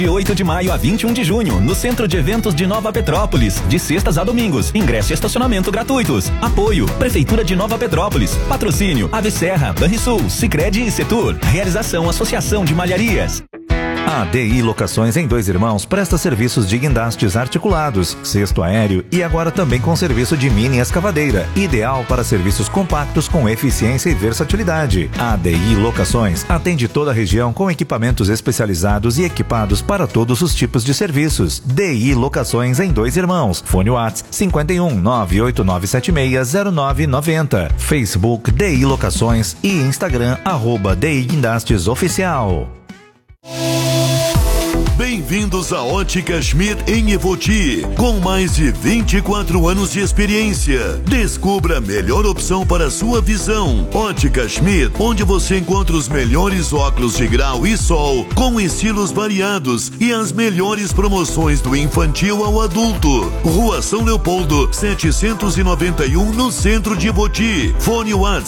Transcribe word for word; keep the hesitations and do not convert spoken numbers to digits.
de oito de maio a vinte e um de junho, no Centro de Eventos de Nova Petrópolis, de sextas a domingos. Ingresso e estacionamento gratuitos. Apoio, Prefeitura de Nova Petrópolis. Patrocínio, Ave Serra, Banrisul, Sicredi e Setur. Realização, Associação de Malharias. A D I Locações em Dois Irmãos presta serviços de guindastes articulados, cesto aéreo e agora também com serviço de mini escavadeira, ideal para serviços compactos com eficiência e versatilidade. A D I Locações atende toda a região com equipamentos especializados e equipados para todos os tipos de serviços. D I Locações em Dois Irmãos. Fone WhatsApp cinquenta e um, nove oito nove sete seis, zero nove nove zero. Facebook D I Locações e Instagram arroba D I Guindastes Oficial. Bem-vindos à Ótica Schmidt em Evoti, com mais de vinte e quatro anos de experiência. Descubra a melhor opção para a sua visão. Ótica Schmidt, onde você encontra os melhores óculos de grau e sol, com estilos variados e as melhores promoções do infantil ao adulto. Rua São Leopoldo, setecentos e noventa e um, no centro de Evoti. Fone WhatsApp